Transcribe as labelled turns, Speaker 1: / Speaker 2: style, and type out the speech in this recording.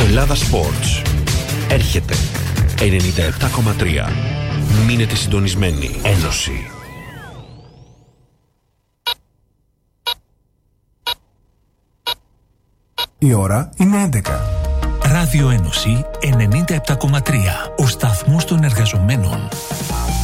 Speaker 1: Ελλάδα Sports. Έρχεται 97,3. Μείνετε συντονισμένοι. Ένωση.
Speaker 2: Η ώρα είναι 11.
Speaker 3: Ράδιο Ένωση 97,3. Ο σταθμός των εργαζομένων.